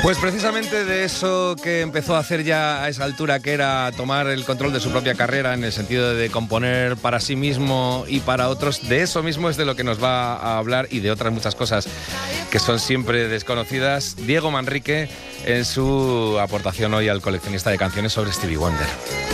Pues precisamente de eso que empezó a hacer ya a esa altura, que era tomar el control de su propia carrera en el sentido de componer para sí mismo y para otros, de eso mismo es de lo que nos va a hablar, y de otras muchas cosas que son siempre desconocidas, Diego Manrique, en su aportación hoy al Coleccionista de Canciones sobre Stevie Wonder.